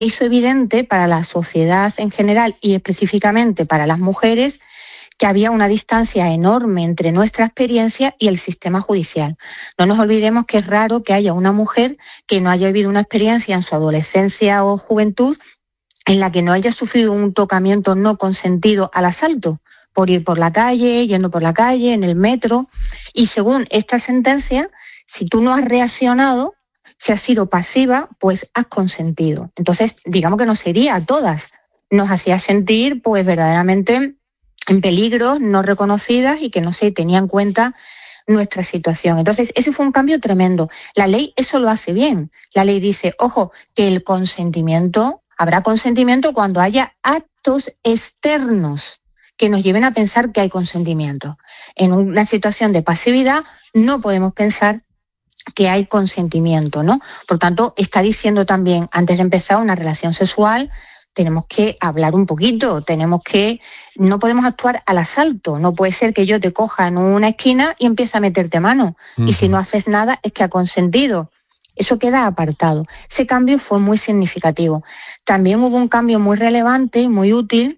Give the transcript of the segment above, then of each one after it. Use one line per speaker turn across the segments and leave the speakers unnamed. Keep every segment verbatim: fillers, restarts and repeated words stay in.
hizo evidente para la sociedad en general y específicamente para las mujeres que había una distancia enorme entre nuestra experiencia y el sistema judicial. No nos olvidemos que es raro que haya una mujer que no haya vivido una experiencia en su adolescencia o juventud en la que no haya sufrido un tocamiento no consentido al asalto, por ir por la calle, yendo por la calle, en el metro. Y según esta sentencia, si tú no has reaccionado, si has sido pasiva, pues has consentido. Entonces, digamos que nos hería a todas. Nos hacía sentir, pues, verdaderamente en peligro, no reconocidas y que no se tenía en cuenta nuestra situación. Entonces, ese fue un cambio tremendo. La ley eso lo hace bien. La ley dice, ojo, que el consentimiento, habrá consentimiento cuando haya actos externos que nos lleven a pensar que hay consentimiento. En una situación de pasividad no podemos pensar que hay consentimiento, ¿no? Por tanto, está diciendo también, antes de empezar una relación sexual, tenemos que hablar un poquito, tenemos que, no podemos actuar al asalto, no puede ser que yo te coja en una esquina y empiece a meterte mano, uh-huh. Y si no haces nada es que ha consentido. Eso queda apartado. Ese cambio fue muy significativo. También hubo un cambio muy relevante y muy útil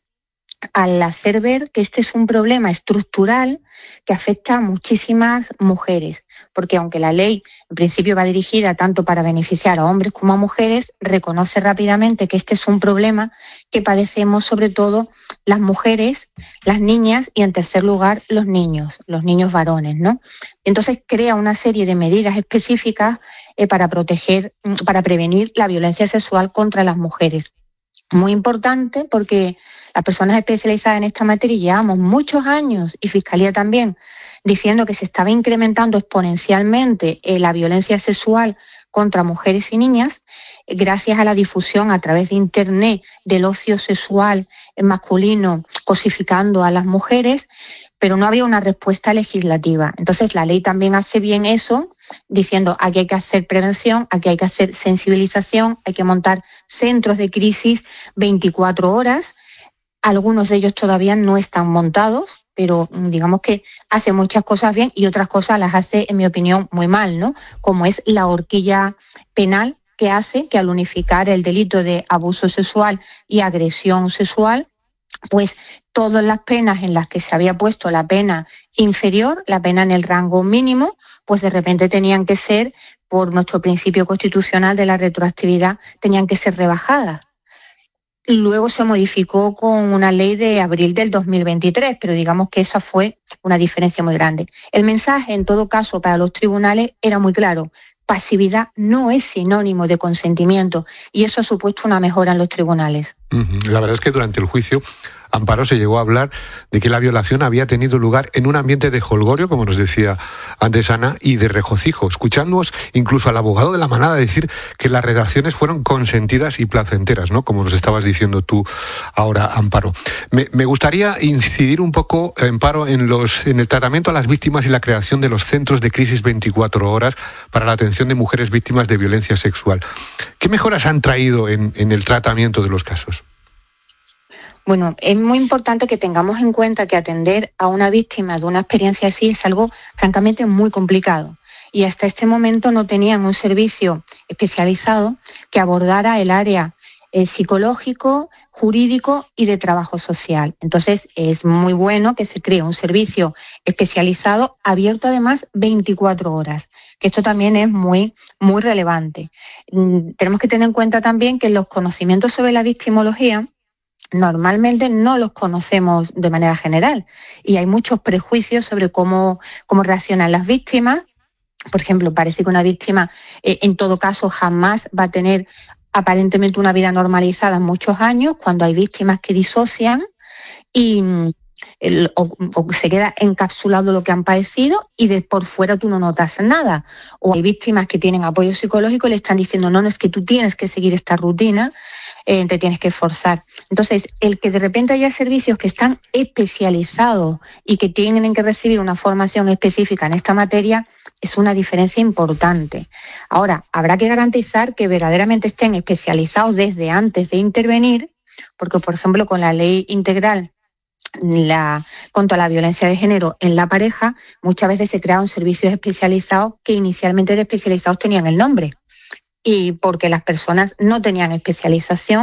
al hacer ver que este es un problema estructural que afecta a muchísimas mujeres, porque aunque la ley en principio va dirigida tanto para beneficiar a hombres como a mujeres, reconoce rápidamente que este es un problema que padecemos sobre todo las mujeres, las niñas y en tercer lugar los niños, los niños varones, ¿no? Entonces crea una serie de medidas específicas eh, para proteger, para prevenir la violencia sexual contra las mujeres. Muy importante porque las personas especializadas en esta materia llevamos muchos años, y Fiscalía también, diciendo que se estaba incrementando exponencialmente eh, la violencia sexual contra mujeres y niñas, eh, gracias a la difusión a través de Internet del ocio sexual masculino cosificando a las mujeres, pero no había una respuesta legislativa. Entonces la ley también hace bien eso, diciendo aquí hay que hacer prevención, aquí hay que hacer sensibilización, hay que montar centros de crisis veinticuatro horas. Algunos de ellos todavía no están montados, pero digamos que hace muchas cosas bien y otras cosas las hace, en mi opinión, muy mal, ¿no? Como es la horquilla penal que hace que al unificar el delito de abuso sexual y agresión sexual, pues todas las penas en las que se había puesto la pena inferior, la pena en el rango mínimo, pues de repente tenían que ser, por nuestro principio constitucional de la retroactividad, tenían que ser rebajadas. Luego se modificó con una ley de abril del dos mil veintitrés, pero digamos que esa fue una diferencia muy grande. El mensaje, en todo caso, para los tribunales era muy claro. Pasividad no es sinónimo de consentimiento y eso ha supuesto una mejora en los tribunales.
La verdad es que durante el juicio, Amparo, se llegó a hablar de que la violación había tenido lugar en un ambiente de jolgorio, como nos decía antes Ana, y de regocijo. Escuchamos incluso al abogado de la manada decir que las relaciones fueron consentidas y placenteras, ¿no? Como nos estabas diciendo tú ahora, Amparo. Me, me gustaría incidir un poco, Amparo, en, los, en el tratamiento a las víctimas y la creación de los centros de crisis veinticuatro horas para la atención de mujeres víctimas de violencia sexual. ¿Qué mejoras han traído en, en el tratamiento de los casos?
Bueno, es muy importante que tengamos en cuenta que atender a una víctima de una experiencia así es algo francamente muy complicado. Y hasta este momento no tenían un servicio especializado que abordara el área eh, psicológico, jurídico y de trabajo social. Entonces es muy bueno que se cree un servicio especializado abierto además veinticuatro horas, que esto también es muy, muy relevante. Mm, tenemos que tener en cuenta también que los conocimientos sobre la victimología normalmente no los conocemos de manera general y hay muchos prejuicios sobre cómo, cómo reaccionan las víctimas. Por ejemplo, parece que una víctima eh, en todo caso jamás va a tener aparentemente una vida normalizada en muchos años, cuando hay víctimas que disocian y el, o, o se queda encapsulado lo que han padecido y de por fuera tú no notas nada. O hay víctimas que tienen apoyo psicológico y le están diciendo no, no, es que tú tienes que seguir esta rutina, Eh, te tienes que esforzar. Entonces, el que de repente haya servicios que están especializados y que tienen que recibir una formación específica en esta materia es una diferencia importante. Ahora, habrá que garantizar que verdaderamente estén especializados desde antes de intervenir, porque, por ejemplo, con la ley integral la, contra la violencia de género en la pareja, muchas veces se crearon servicios especializados que inicialmente de especializados tenían el nombre. y porque las personas no tenían especialización